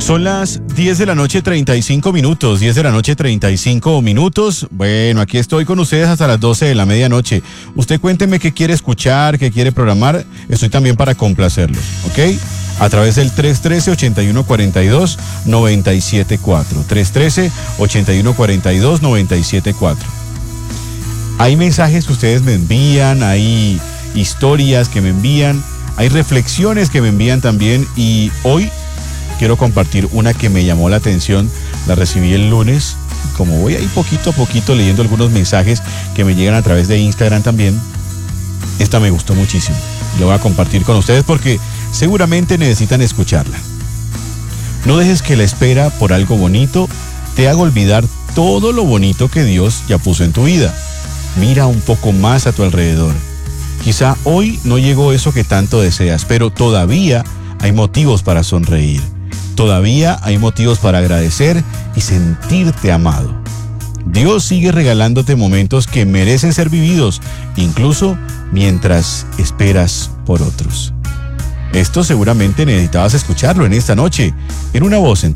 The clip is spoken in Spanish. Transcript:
Son las 10 de la noche 35 minutos, 10 de la noche 35 minutos. Bueno, aquí estoy con ustedes hasta las 12 de la medianoche. Usted cuénteme qué quiere escuchar, qué quiere programar. Estoy también para complacerlo, ¿ok? A través del 313-8142-974. 313-8142-974. Hay mensajes que ustedes me envían, hay historias que me envían, hay reflexiones que me envían también, y hoy quiero compartir una que me llamó la atención. La recibí el lunes. Como voy ahí poquito a poquito leyendo algunos mensajes que me llegan a través de Instagram también, esta me gustó muchísimo. Lo voy a compartir con ustedes porque seguramente necesitan escucharla. No dejes que la espera por algo bonito te haga olvidar todo lo bonito que Dios ya puso en tu vida. Mira un poco más a tu alrededor. Quizá hoy no llegó eso que tanto deseas, pero todavía hay motivos para sonreír. Todavía hay motivos para agradecer y sentirte amado. Dios sigue regalándote momentos que merecen ser vividos, incluso mientras esperas por otros. Esto seguramente necesitabas escucharlo en esta noche, en Una Voz en